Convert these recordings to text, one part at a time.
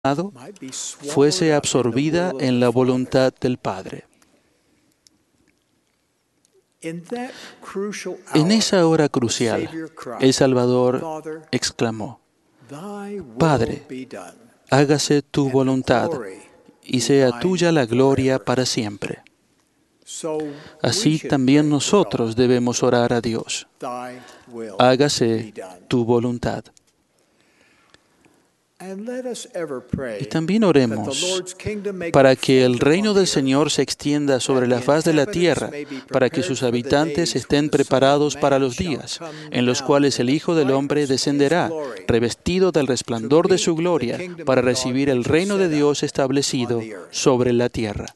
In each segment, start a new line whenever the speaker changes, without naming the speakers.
fuese absorbida en la voluntad del Padre. En esa hora crucial, el Salvador exclamó: Padre, hágase tu voluntad y sea tuya la gloria para siempre. Así también nosotros debemos orar a Dios: hágase tu voluntad. Y también oremos para que el reino del Señor se extienda sobre la faz de la tierra, para que sus habitantes estén preparados para los días en los cuales el Hijo del Hombre descenderá, revestido del resplandor de su gloria, para recibir el reino de Dios establecido sobre la tierra.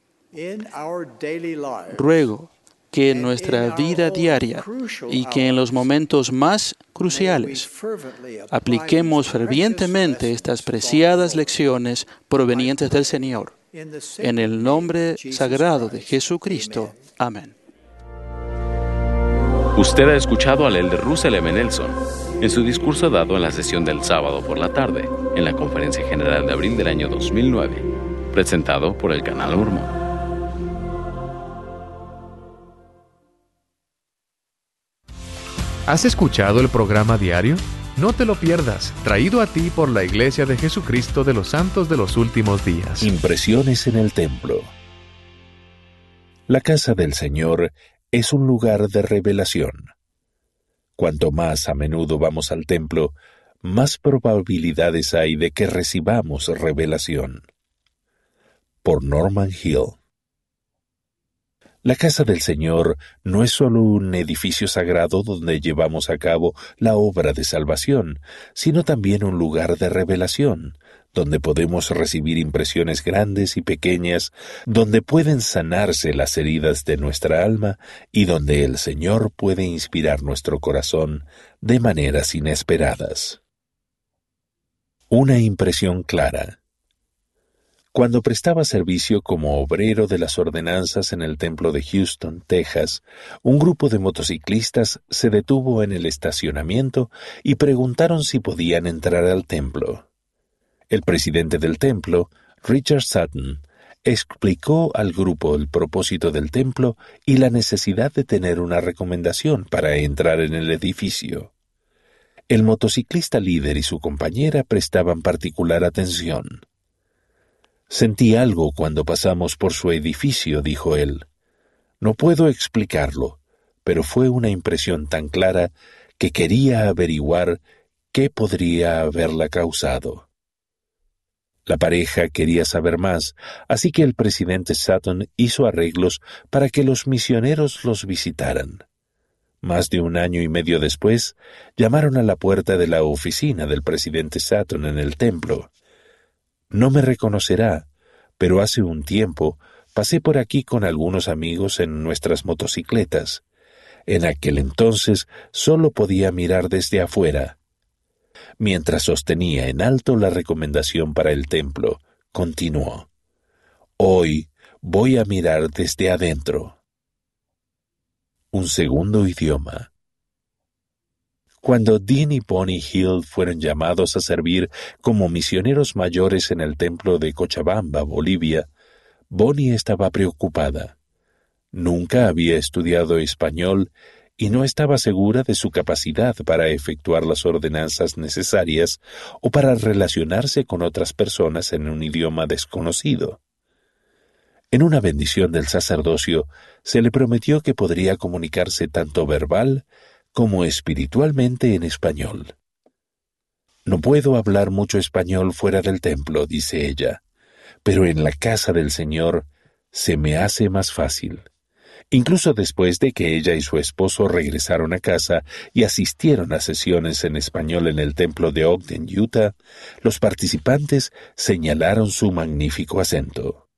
Ruego que en nuestra vida diaria y que en los momentos más cruciales apliquemos fervientemente estas preciadas lecciones provenientes del Señor. En el nombre sagrado de Jesucristo. Amén.
Usted ha escuchado al elder Russell M. Nelson en su discurso dado en la sesión del sábado por la tarde, en la Conferencia General de abril del año 2009, presentado por el Canal Mormón.
¿Has escuchado el programa diario? No te lo pierdas, traído a ti por la Iglesia de Jesucristo de los Santos de los Últimos Días.
Impresiones en el templo. La casa del Señor es un lugar de revelación. Cuanto más a menudo vamos al templo, más probabilidades hay de que recibamos revelación. Por Norman Hill. La casa del Señor no es solo un edificio sagrado donde llevamos a cabo la obra de salvación, sino también un lugar de revelación, donde podemos recibir impresiones grandes y pequeñas, donde pueden sanarse las heridas de nuestra alma y donde el Señor puede inspirar nuestro corazón de maneras inesperadas. Una impresión clara. Cuando prestaba servicio como obrero de las ordenanzas en el templo de Houston, Texas, un grupo de motociclistas se detuvo en el estacionamiento y preguntaron si podían entrar al templo. El presidente del templo, Richard Sutton, explicó al grupo el propósito del templo y la necesidad de tener una recomendación para entrar en el edificio. El motociclista líder y su compañera prestaban particular atención. «Sentí algo cuando pasamos por su edificio», dijo él. «No puedo explicarlo, pero fue una impresión tan clara que quería averiguar qué podría haberla causado». La pareja quería saber más, así que el presidente Sutton hizo arreglos para que los misioneros los visitaran. Más de 1 año y medio después, llamaron a la puerta de la oficina del presidente Sutton en el templo. «No me reconocerá, pero hace un tiempo pasé por aquí con algunos amigos en nuestras motocicletas. En aquel entonces solo podía mirar desde afuera». Mientras sostenía en alto la recomendación para el templo, continuó: «Hoy voy a mirar desde adentro». Un segundo idioma. Cuando Dean y Bonnie Hill fueron llamados a servir como misioneros mayores en el templo de Cochabamba, Bolivia, Bonnie estaba preocupada. Nunca había estudiado español y no estaba segura de su capacidad para efectuar las ordenanzas necesarias o para relacionarse con otras personas en un idioma desconocido. En una bendición del sacerdocio, se le prometió que podría comunicarse tanto verbal como espiritualmente en español. «No puedo hablar mucho español fuera del templo», dice ella, «pero en la casa del Señor se me hace más fácil». Incluso después de que ella y su esposo regresaron a casa y asistieron a sesiones en español en el templo de Ogden, Utah, los participantes señalaron su magnífico acento.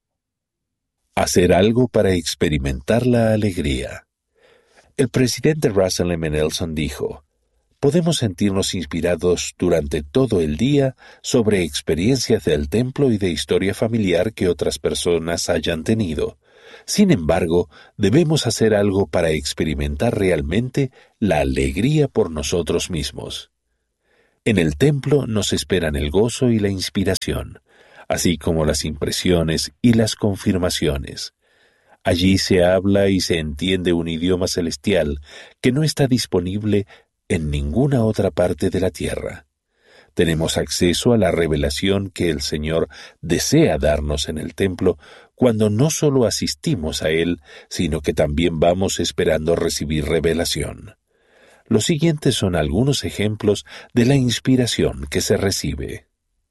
Hacer algo para experimentar la alegría. El presidente Russell M. Nelson dijo: «Podemos sentirnos inspirados durante todo el día sobre experiencias del templo y de historia familiar que otras personas hayan tenido. Sin embargo, debemos hacer algo para experimentar realmente la alegría por nosotros mismos». En el templo nos esperan el gozo y la inspiración, así como las impresiones y las confirmaciones. Allí se habla y se entiende un idioma celestial que no está disponible en ninguna otra parte de la tierra. Tenemos acceso a la revelación que el Señor desea darnos en el templo cuando no solo asistimos a Él, sino que también vamos esperando recibir revelación. Los siguientes son algunos ejemplos de la inspiración que se recibe.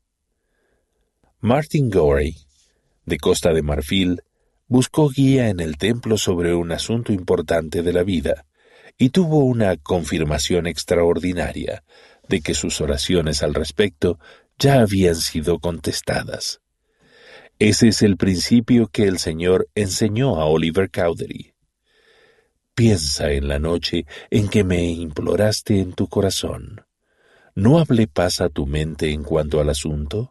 Martin Gorey, de Costa de Marfil, buscó guía en el templo sobre un asunto importante de la vida y tuvo una confirmación extraordinaria de que sus oraciones al respecto ya habían sido contestadas. Ese es el principio que el Señor enseñó a Oliver Cowdery. Piensa en la noche en que me imploraste en tu corazón. ¿No hablé paz a tu mente en cuanto al asunto?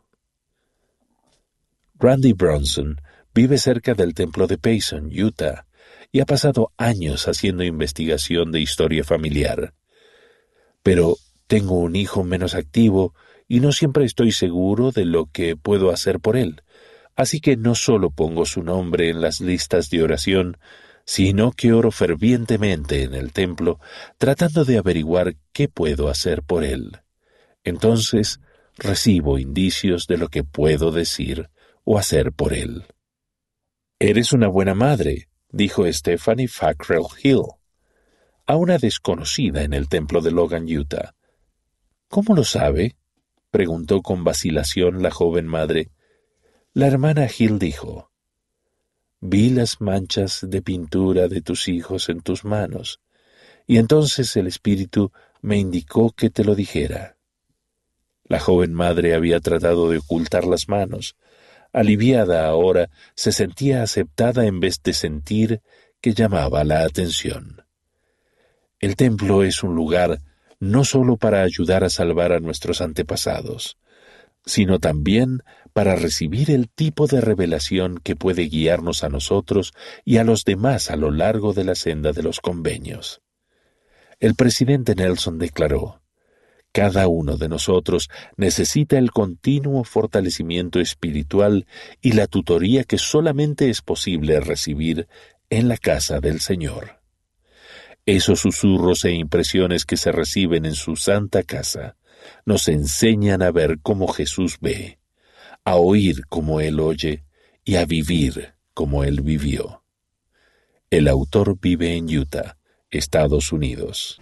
Randy Bronson vive cerca del templo de Payson, Utah, y ha pasado años haciendo investigación de historia familiar. Pero tengo un hijo menos activo y no siempre estoy seguro de lo que puedo hacer por él, así que no solo pongo su nombre en las listas de oración, sino que oro fervientemente en el templo, tratando de averiguar qué puedo hacer por él. Entonces, recibo indicios de lo que puedo decir o hacer por él. «Eres una buena madre», dijo Stephanie Fackrell Hill, a una desconocida en el templo de Logan, Utah. «¿Cómo lo sabe?», preguntó con vacilación la joven madre. La hermana Hill dijo: «Vi las manchas de pintura de tus hijos en tus manos, y entonces el Espíritu me indicó que te lo dijera». La joven madre había tratado de ocultar las manos. Aliviada ahora, se sentía aceptada en vez de sentir que llamaba la atención. El templo es un lugar no solo para ayudar a salvar a nuestros antepasados, sino también para recibir el tipo de revelación que puede guiarnos a nosotros y a los demás a lo largo de la senda de los convenios. El presidente Nelson declaró: «Cada uno de nosotros necesita el continuo fortalecimiento espiritual y la tutoría que solamente es posible recibir en la casa del Señor». Esos susurros e impresiones que se reciben en su santa casa nos enseñan a ver como Jesús ve, a oír como Él oye y a vivir como Él vivió. El autor vive en Utah, Estados Unidos.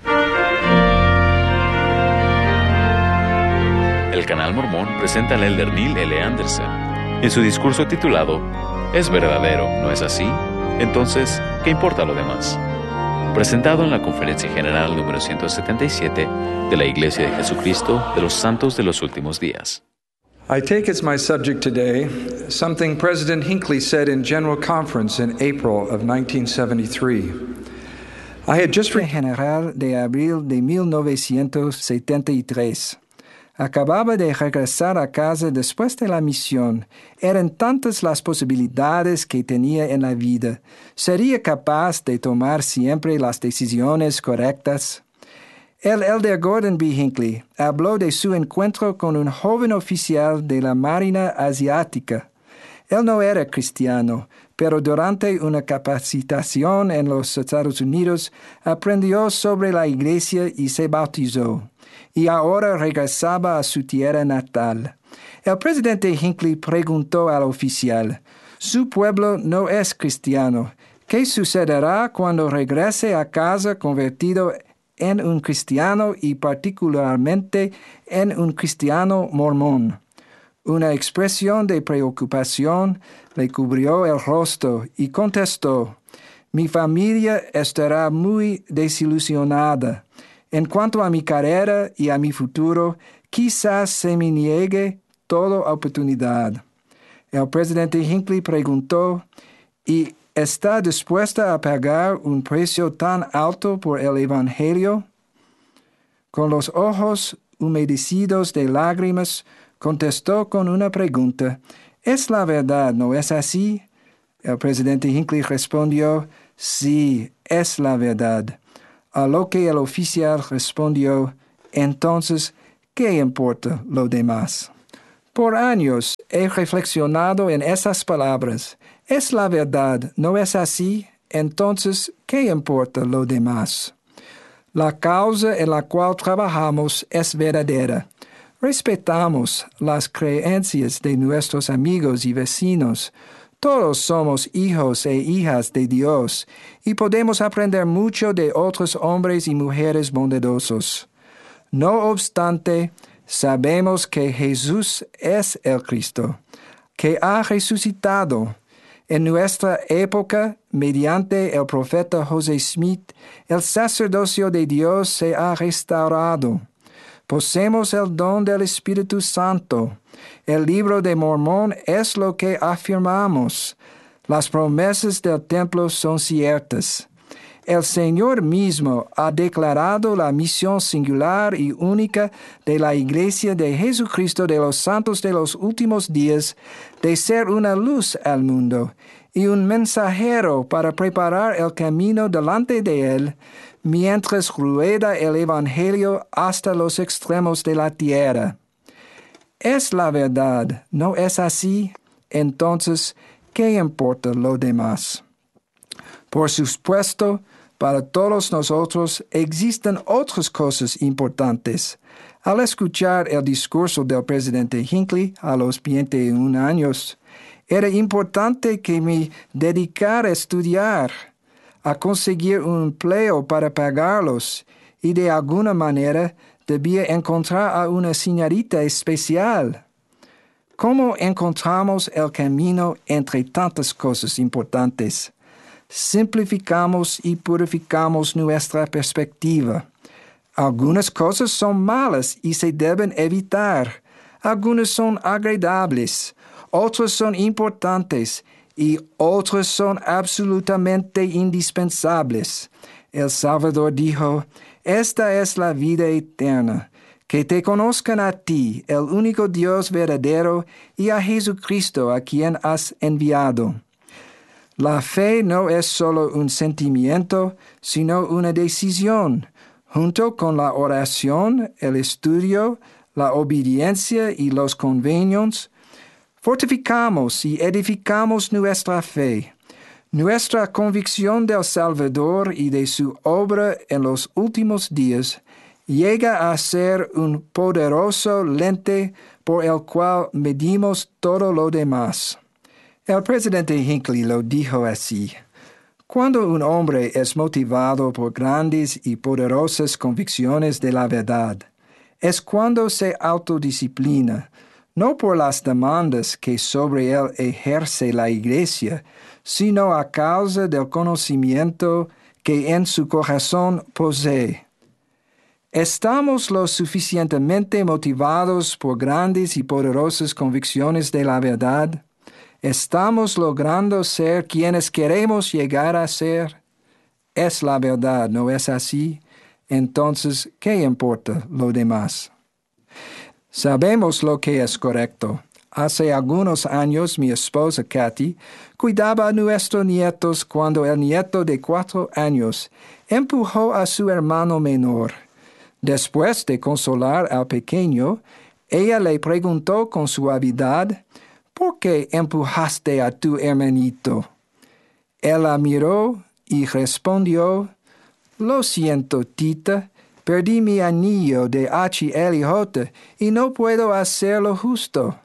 El Canal Mormón presenta al elder Neil L. Anderson en su discurso titulado «¿Es verdadero, no es así? Entonces, ¿qué importa lo demás?», presentado en la Conferencia General número 177 de la Iglesia de Jesucristo de los Santos de los Últimos Días.
I take as my subject today something President Hinckley said in General Conference in April of 1973. I had just
General de abril de 1973. Acababa de regresar a casa después de la misión. Eran tantas las posibilidades que tenía en la vida. ¿Sería capaz de tomar siempre las decisiones correctas? El elder Gordon B. Hinckley habló de su encuentro con un joven oficial de la Marina Asiática. Él no era cristiano, pero durante una capacitación en los Estados Unidos aprendió sobre la iglesia y se bautizó, y ahora regresaba a su tierra natal. El presidente Hinckley preguntó al oficial: «Su pueblo no es cristiano. ¿Qué sucederá cuando regrese a casa convertido en un cristiano y particularmente en un cristiano mormón?» Una expresión de preocupación le cubrió el rostro y contestó: «Mi familia estará muy desilusionada. En cuanto a mi carrera y a mi futuro, quizás se me niegue toda oportunidad». El presidente Hinckley preguntó: «¿Y está dispuesta a pagar un precio tan alto por el Evangelio?». Con los ojos humedecidos de lágrimas, contestó con una pregunta: «¿Es la verdad, no es así?». El presidente Hinckley respondió: «Sí, es la verdad». A lo que el oficial respondió: «Entonces, ¿qué importa lo demás? Por años he reflexionado en esas palabras. Es la verdad, ¿no es así? Entonces, ¿qué importa lo demás? La causa en la cual trabajamos es verdadera. Respetamos las creencias de nuestros amigos y vecinos. Todos somos hijos e hijas de Dios y podemos aprender mucho de otros hombres y mujeres bondadosos. No obstante, sabemos que Jesús es el Cristo, que ha resucitado. En nuestra época, mediante el profeta José Smith, el sacerdocio de Dios se ha restaurado. Poseemos el don del Espíritu Santo. El libro de Mormón es lo que afirmamos. Las promesas del templo son ciertas. El Señor mismo ha declarado la misión singular y única de la Iglesia de Jesucristo de los Santos de los Últimos Días de ser una luz al mundo y un mensajero para preparar el camino delante de Él, mientras rueda el Evangelio hasta los extremos de la tierra. Es la verdad, ¿no es así? Entonces, ¿qué importa lo demás? Por supuesto, para todos nosotros existen otras cosas importantes. Al escuchar el discurso del presidente Hinckley a los 21 años, era importante que me dedicara a estudiar, a conseguir un empleo para pagarlos y de alguna manera debía encontrar a una señorita especial. ¿Cómo encontramos el camino entre tantas cosas importantes? Simplificamos y purificamos nuestra perspectiva. Algunas cosas son malas y se deben evitar. Algunas son agradables, otras son importantes y otras son absolutamente indispensables. El Salvador dijo, «Esta es la vida eterna, que te conozcan a ti, el único Dios verdadero, y a Jesucristo a quien has enviado». La fe no es solo un sentimiento, sino una decisión. Junto con la oración, el estudio, la obediencia y los convenios, fortificamos y edificamos nuestra fe. Nuestra convicción del Salvador y de su obra en los últimos días llega a ser un poderoso lente por el cual medimos todo lo demás. El presidente Hinckley lo dijo así: «Cuando un hombre es motivado por grandes y poderosas convicciones de la verdad, es cuando se autodisciplina, no por las demandas que sobre él ejerce la Iglesia, sino a causa del conocimiento que en su corazón posee. ¿Estamos lo suficientemente motivados por grandes y poderosas convicciones de la verdad? ¿Estamos logrando ser quienes queremos llegar a ser? Es la verdad, ¿no es así? Entonces, ¿qué importa lo demás? Sabemos lo que es correcto. Hace algunos años mi esposa Kathy cuidaba a nuestros nietos cuando el nieto de 4 años empujó a su hermano menor. Después de consolar al pequeño, ella le preguntó con suavidad: «¿Por qué empujaste a tu hermanito?» Él la miró y respondió: «Lo siento, tita, perdí mi anillo de HLJ y no puedo hacer lo justo».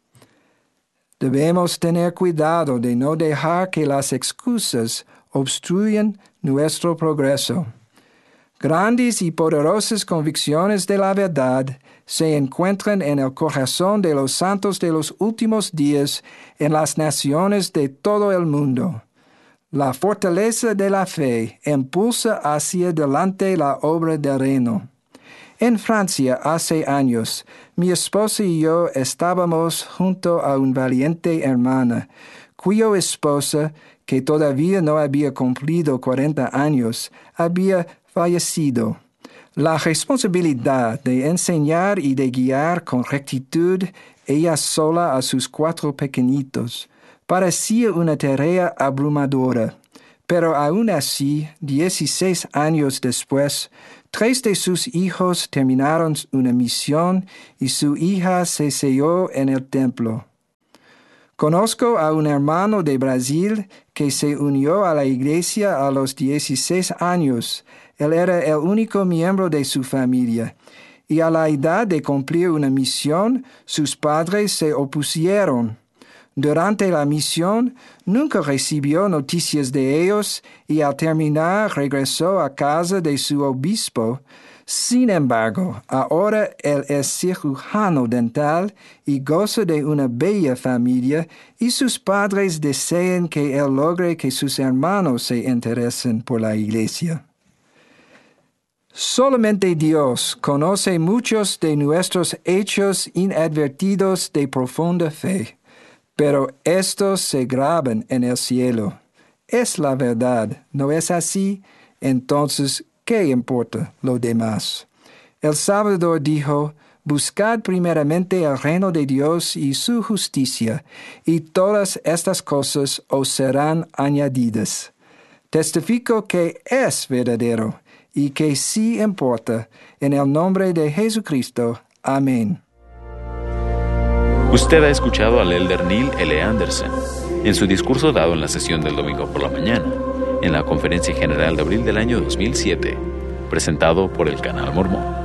Debemos tener cuidado de no dejar que las excusas obstruyan nuestro progreso. Grandes y poderosas convicciones de la verdad se encuentran en el corazón de los santos de los últimos días en las naciones de todo el mundo. La fortaleza de la fe impulsa hacia adelante la obra del reino. En Francia, hace años, mi esposa y yo estábamos junto a una valiente hermana, cuyo esposa, que todavía no había cumplido 40 años, había fallecido. La responsabilidad de enseñar y de guiar con rectitud ella sola a sus 4 pequeñitos parecía una tarea abrumadora, Pero aún así, 16 años después, 3 de sus hijos terminaron una misión y su hija se selló en el templo. Conozco a un hermano de Brasil que se unió a la iglesia a los 16 años. Él era el único miembro de su familia. Y a la edad de cumplir una misión, sus padres se opusieron. Durante la misión, nunca recibió noticias de ellos y al terminar regresó a casa de su obispo. Sin embargo, ahora él es cirujano dental y goza de una bella familia y sus padres desean que él logre que sus hermanos se interesen por la iglesia. Solamente Dios conoce muchos de nuestros hechos inadvertidos de profunda fe, pero estos se graban en el cielo. Es la verdad, ¿no es así? Entonces, ¿qué importa lo demás? El Salvador dijo, buscad primeramente el reino de Dios y su justicia, y todas estas cosas os serán añadidas. Testifico que es verdadero, y que sí importa, en el nombre de Jesucristo. Amén.
Usted ha escuchado al elder Neil L. Anderson en su discurso dado en la sesión del domingo por la mañana, en la Conferencia General de abril del año 2007, presentado por el Canal Mormón.